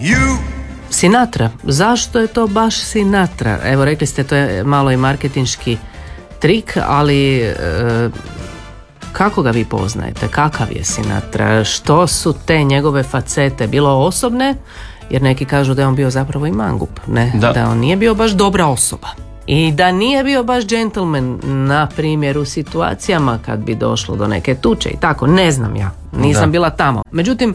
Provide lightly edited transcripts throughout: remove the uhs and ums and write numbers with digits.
Sinatra, zašto je to baš Sinatra? Evo, rekli ste, to je malo i marketinški trik, ali kako ga vi poznajete? Kakav je Sinatra? Što su te njegove facete? Bilo osobne, jer neki kažu da je on bio zapravo i mangup, ne? Da on nije bio baš dobra osoba. I da nije bio baš džentlmen, na primjer u situacijama kad bi došlo do neke tuče i tako, ne znam ja, nisam bila tamo. Međutim,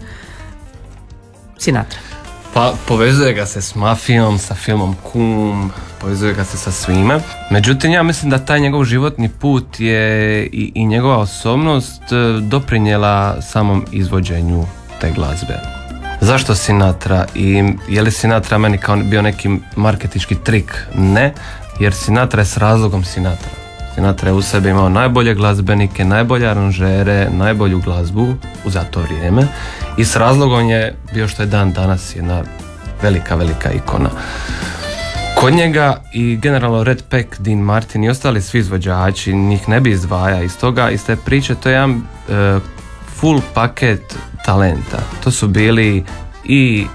Sinatra. Pa povezuje ga se s mafijom, sa filmom Kum, povezuje ga se sa svime. Međutim, ja mislim da taj njegov životni put je i njegova osobnost doprinijela samom izvođenju te glazbe. Zašto Sinatra i je li Sinatra meni kao bio neki marketinški trik? Ne, jer Sinatra je s razlogom Sinatra. Sinatra je u sebi imao najbolje glazbenike, najbolje aranžere, najbolju glazbu za to vrijeme i s razlogom je bio što je dan danas jedna velika ikona. Kod njega i generalno Red Peck, Dean Martin i ostali svi izvođači, njih ne bi izdvaja iz toga, iz te priče, to je jedan full paket talenta. To su bili i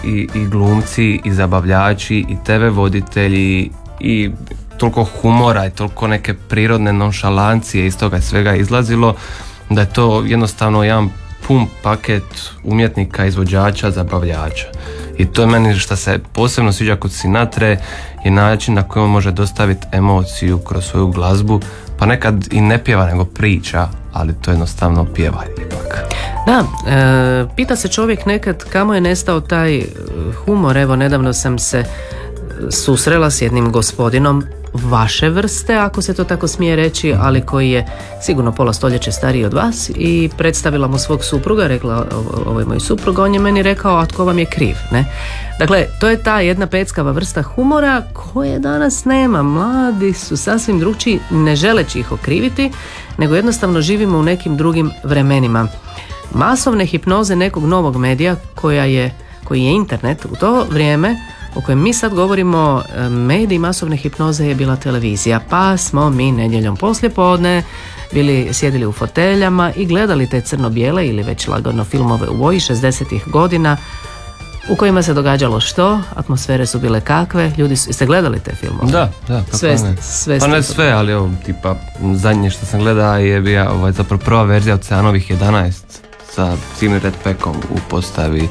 glumci, i zabavljači, i TV voditelji, i toliko humora i toliko neke prirodne nonšalancije iz toga svega izlazilo, da je to jednostavno jedan pun paket umjetnika, izvođača, zabavljača. I to je meni što se posebno sviđa kod Sinatre, je način na koji on može dostaviti emociju kroz svoju glazbu, pa nekad i ne pjeva nego priča, ali to jednostavno pjeva ipak. Da, pita se čovjek nekad kamo je nestao taj humor. Evo, nedavno sam se susrela s jednim gospodinom vaše vrste, ako se to tako smije reći, ali koji je sigurno pola stoljeća stariji od vas, i predstavila mu svog supruga, rekla ovo je moj suprug, on je meni rekao, a tko vam je kriv, ne? Dakle, to je ta jedna peckava vrsta humora koje danas nema. Mladi su sasvim drugčiji, ne želeći ih okriviti, nego jednostavno živimo u nekim drugim vremenima. Masovne hipnoze nekog novog medija koji je internet u to vrijeme o kojem mi sad govorimo, medij masovne hipnoze je bila televizija, pa smo mi nedjeljom poslijepodne sjedili u foteljama i gledali te crno-bijele ili već lagano filmove u boji 60-ih godina u kojima se događalo što, atmosfere su bile kakve, ljudi ste gledali te filmove? Da, sve pa ne sve, ali evo, tipa zadnje što sam gledao je bio zapravo prva verzija Oceanovih 11 sa Tim Red Peckom u postavi.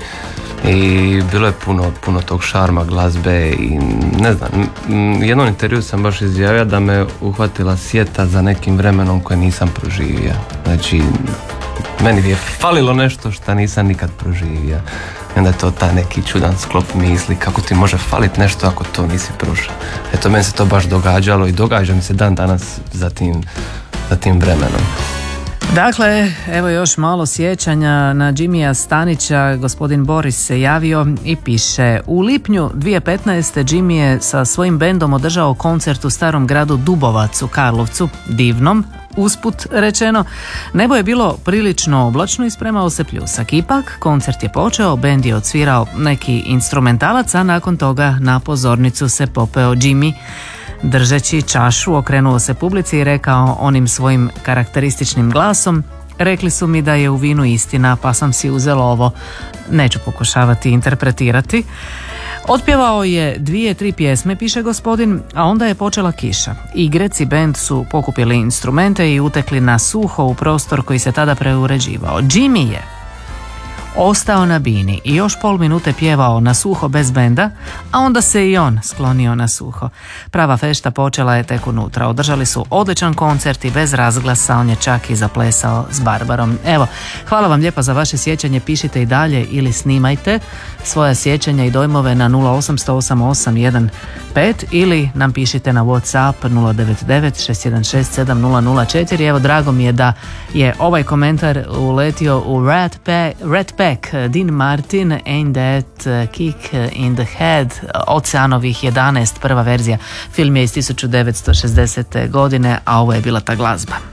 I bilo je puno tog šarma, glazbe i ne znam, jednom intervju sam baš izjavio da me uhvatila sjeta za nekim vremenom koje nisam proživio. Znači, meni je falilo nešto što nisam nikad proživio. I onda je to taj neki čudan sklop misli, kako ti može faliti nešto ako to nisi prošao. Eto, meni se to baš događalo i događa mi se dan danas za tim vremenom. Dakle, evo još malo sjećanja na Jimmya Stanića. Gospodin Boris se javio i piše: u lipnju 2015. Jimmy je sa svojim bendom održao koncert u starom gradu Dubovac u Karlovcu, divnom, usput rečeno. Nebo je bilo prilično oblačno i spremao se pljusak. Ipak, koncert je počeo, bend je odsvirao neki instrumentalac, a nakon toga na pozornicu se popeo Jimmy. Držeći čašu, okrenuo se publici i rekao onim svojim karakterističnim glasom: rekli su mi da je u vinu istina, pa sam si uzelo ovo. Neću pokušavati interpretirati. Otpjevao je 2-3 pjesme, piše gospodin, a onda je počela kiša. I Grec i bend su pokupili instrumente i utekli na suho u prostor koji se tada preuređivao. Jimmy je ostao na bini i još pol minute pjevao na suho bez benda, a onda se i on sklonio na suho. Prava fešta počela je tek unutra. Održali su odličan koncert i bez razglasa on je čak i zaplesao s Barbarom. Evo, hvala vam lijepa za vaše sjećanje, pišite i dalje ili snimajte svoja sjećanja i dojmove na 08008815 ili nam pišite na WhatsApp 099 Evo, drago mi je da je ovaj komentar uletio u Red Peck, Dean Martin, Ain't That Kick in the Head, Oceanovih 11, prva verzija. Film je iz 1960. godine, a ovo je bila ta glazba.